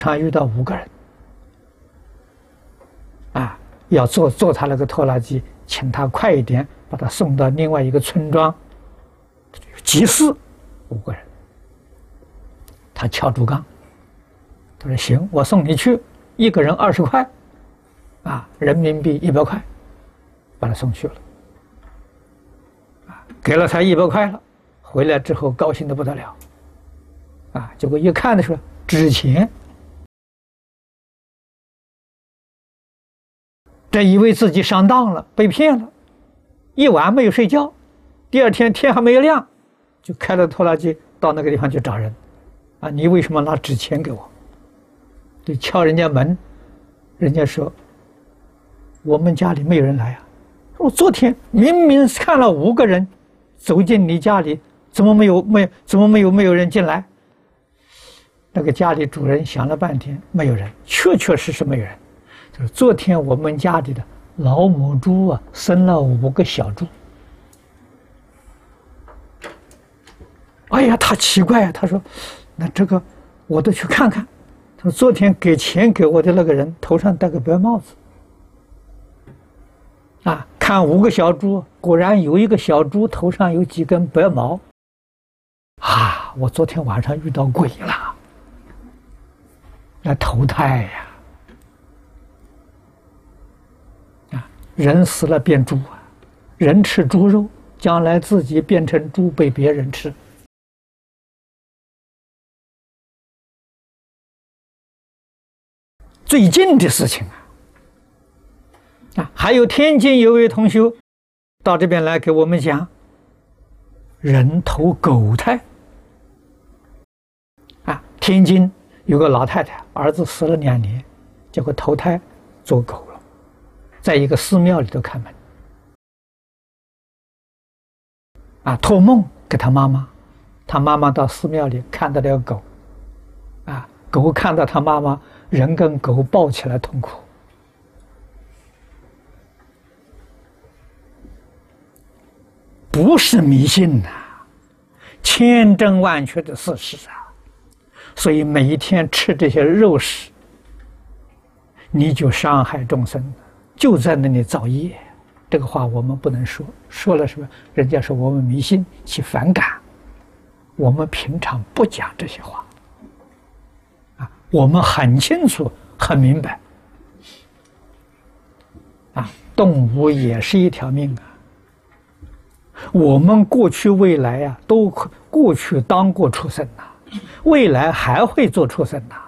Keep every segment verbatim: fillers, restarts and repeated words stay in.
常遇到五个人，啊，要坐坐他那个拖拉机，请他快一点，把他送到另外一个村庄。急事，五个人，他敲竹杠，他说：“行，我送你去，一个人二十块，啊，人民币一百块，把他送去了。啊，给了他一百块了，回来之后高兴得不得了，啊，结果一看的时候，纸钱。” 这以为自己上当了，被骗了，一晚没有睡觉，第二天天还没有亮，就开了拖拉机到那个地方去找人，啊，你为什么拿纸钱给我？就敲人家门，人家说我们家里没有人来啊，我昨天明明看了五个人走进你家里，怎么没有没怎么没有没有人进来？那个家里主人想了半天，没有人，确确实实没有人。 就是昨天我们家里的老母猪啊，生了五个小猪。哎呀，他奇怪啊，他说：“那这个我都去看看。”他说：“昨天给钱给我的那个人头上戴个白帽子。”啊，看五个小猪，果然有一个小猪头上有几根白毛。啊，我昨天晚上遇到鬼了，来投胎呀！ 人死了变猪啊，人吃猪肉，将来自己变成猪被别人吃。最近的事情啊，啊，还有天津有位同学到这边来给我们讲，人投狗胎。啊，天津有个老太太，儿子死了两年，结果投胎做狗。 在一个寺庙里头看门，啊，托梦给他妈妈，他妈妈到寺庙里看到了狗，啊，狗看到他妈妈，人跟狗抱起来痛哭，不是迷信呐、啊，千真万确的事实啊，所以每一天吃这些肉食，你就伤害众生。 就在那里造业，这个话我们不能说，说了什么？人家说我们迷信，起反感。我们平常不讲这些话，啊，我们很清楚、很明白，啊，动物也是一条命啊。我们过去、未来呀、啊，都过去当过畜生呐、啊，未来还会做畜生呐、啊。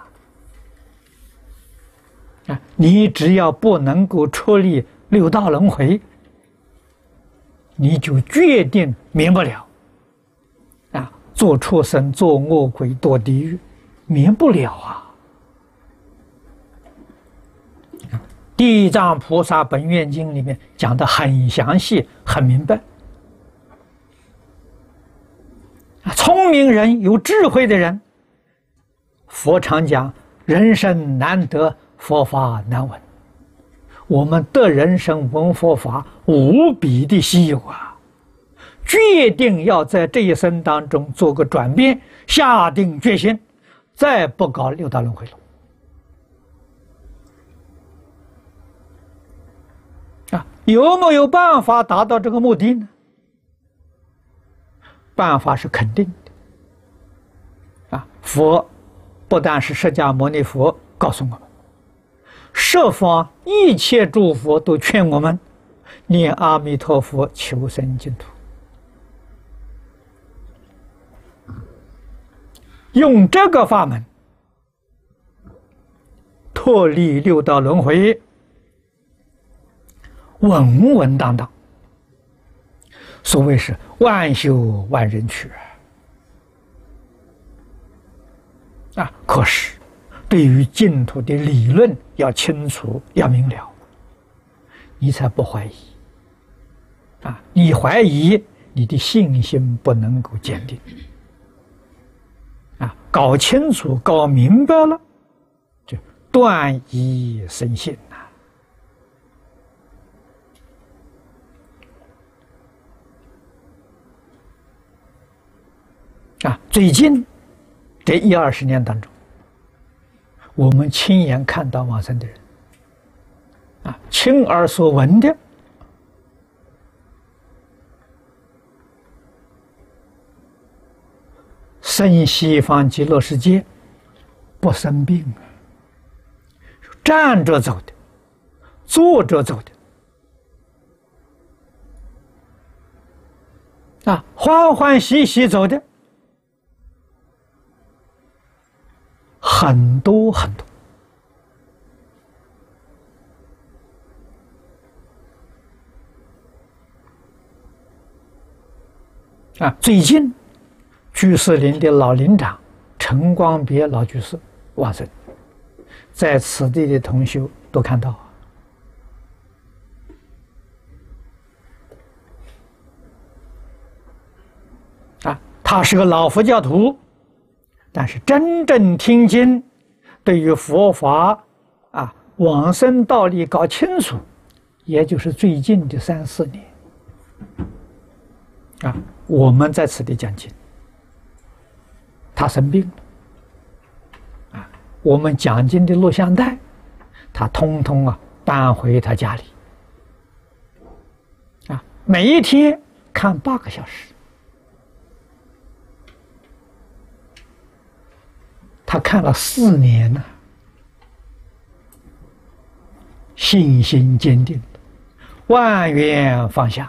啊，你只要不能够出离六道轮回，你就决定免不了。啊，做畜生、做恶鬼、堕地狱，免不了啊。地藏菩萨本愿经里面讲的很详细、很明白。啊，聪明人、有智慧的人，佛常讲人生难得。 佛法难闻，我们得人生闻佛法无比的稀有啊！决定要在这一生当中做个转变，下定决心，再不搞六道轮回了。啊，有没有办法达到这个目的呢？办法是肯定的。啊，佛不但是释迦牟尼佛告诉我们。 十方一切诸佛都劝我们念阿弥陀佛，求生净土，用这个法门脱离六道轮回，稳稳当当。所谓是万修万人去啊！可是。 对于净土的理论要清楚，要明了，你才不怀疑。啊，你怀疑，你的信心不能够坚定。啊，搞清楚、搞明白了，就断疑生信呐。啊，最近这一二十年当中。 我们亲眼看到往生的人，啊，亲耳所闻的，生西方极乐世界，不生病啊，站着走的，坐着走的，啊，欢欢喜喜走的，很多很多。啊，最近居士林的老林长陈光别老居士往生，在此地的同修都看到啊，他是个老佛教徒，但是真正听经，对于佛法啊往生道理搞清楚，也就是最近的三四年啊，我们在此地讲经，他生病了啊，我们讲经的录像带，他通通啊搬回他家里啊，每一天看八个小时，他看了四年呢，信心坚定，万缘放下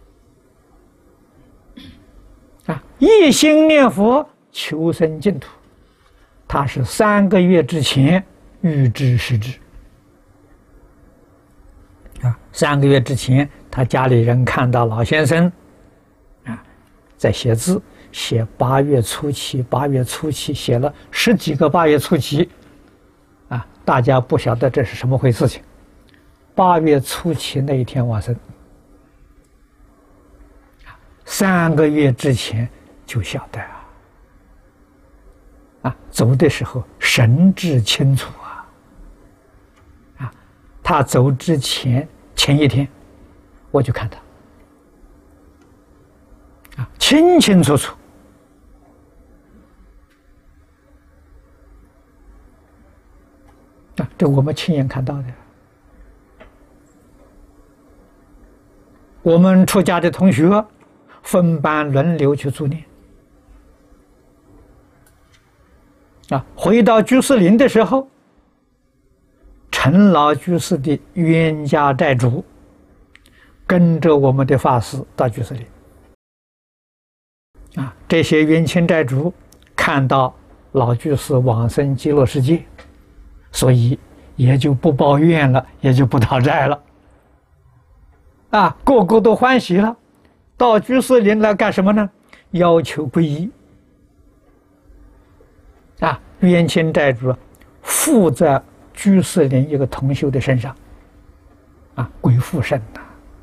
啊，一心念佛求生净土。他是三个月之前预知实知啊，三个月之前，他家里人看到老先生啊在写字，写八月初七，八月初七写了十几个八月初七啊，大家不晓得这是什么回事情。八月初七那一天往生，三个月之前就晓得啊，啊，走的时候神志清楚啊，啊，他走之前前一天，我就看他，啊，清清楚楚，啊，这我们亲眼看到的。我们出家的同学分班轮流去助念啊，回到居士林的时候，陈老居士的冤家债主跟着我们的法师到居士林啊，这些冤亲债主看到老居士往生极乐世界，所以也就不抱怨了，也就不讨债了啊，个个都欢喜了，到居士林来干什么呢？要求皈依啊，冤亲债主附在居士林一个同修的身上啊，鬼附身呐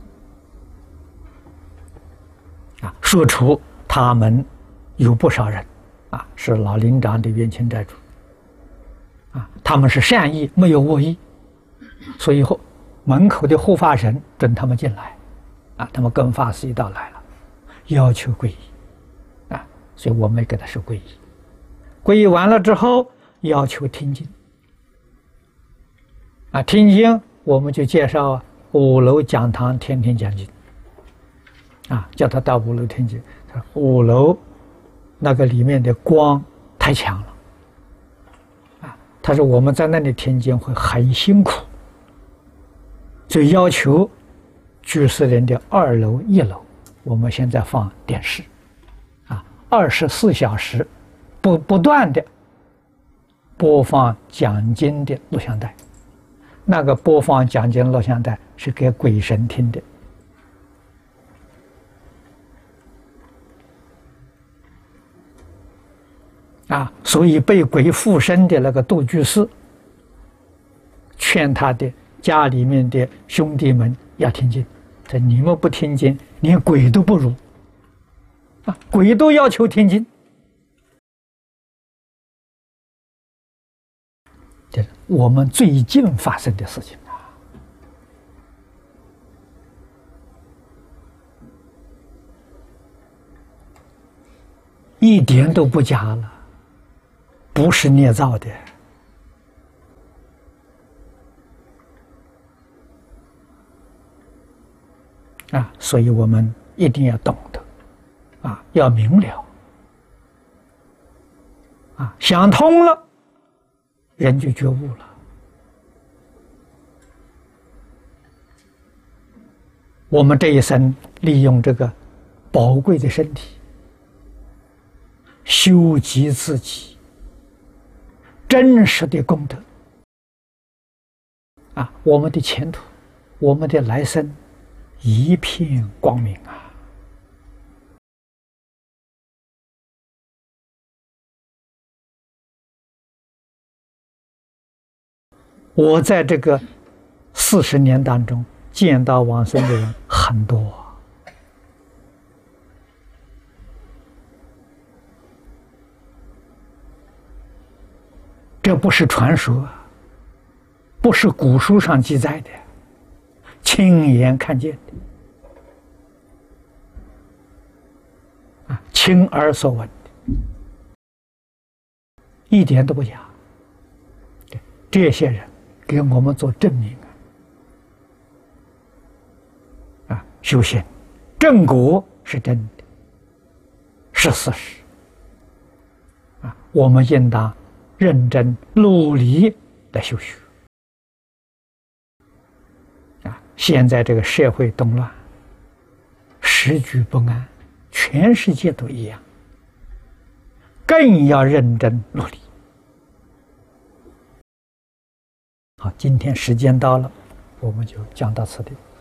啊，说出他们有不少人啊是老林长的冤亲债主啊，他们是善意没有恶意，所以后门口的护法神准他们进来啊，他们跟法师一道来了，要求皈依啊，所以我们给他说皈依，皈依完了之后要求听经啊，听经我们就介绍五楼讲堂天天讲经啊，叫他到五楼听经。他说五楼那个里面的光太强了啊，他说我们在那里听经会很辛苦，就要求居士林的二楼一楼我们现在放电视啊，二十四小时不不断的播放讲经的录像带，那个播放讲经录像带是给鬼神听的啊，所以被鬼附身的那个杜居士劝他的家里面的兄弟们要听经，这你们不听经，连鬼都不如啊！鬼都要求听经，这是我们最近发生的事情啊！一点都不假了，不是捏造的啊，所以我们一定要懂得，啊，要明了，啊，想通了，人就觉悟了。我们这一生利用这个宝贵的身体，修集自己真实的功德，啊，我们的前途，我们的来生一片光明啊！我在这个四十年当中见到往生的人很多，这不是传说，不是古书上记载的，亲眼看见的，啊，亲耳所闻的，一点都不假。这些人给我们做证明啊！啊，修行正果是真的，是事实啊！我们应当认真努力的修学啊！现在这个社会动乱，时局不安，全世界都一样，更要认真努力。好，今天时间到了，我们就讲到此地。